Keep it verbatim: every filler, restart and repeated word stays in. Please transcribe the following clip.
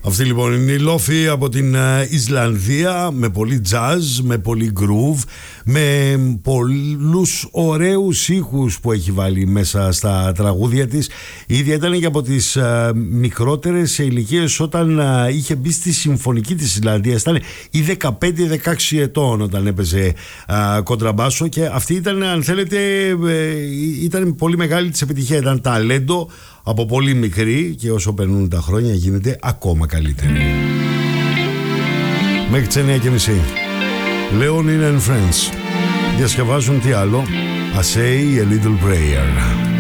Αυτή λοιπόν είναι η Λόφη από την Ισλανδία, με πολύ jazz, με πολύ groove, με πολλούς ωραίους ήχους που έχει βάλει μέσα στα τραγούδια της. Η ίδια ήταν και από τις uh, μικρότερες ηλικίες όταν uh, είχε μπει στη συμφωνική της Ισλανδίας. Ήταν η δεκαπέντε δεκαέξι ετών όταν έπαιζε uh, κοντραμπάσο, και αυτή ήταν, αν θέλετε, uh, ήταν πολύ μεγάλη της επιτυχία. Ήταν ταλέντο από πολύ μικρή, και όσο περνούν τα χρόνια γίνεται ακόμα καλύτερη. Μέχρι τις εννιά και μισή Leonin and Friends διασκευάζουν τι άλλο? A Say a Little Prayer.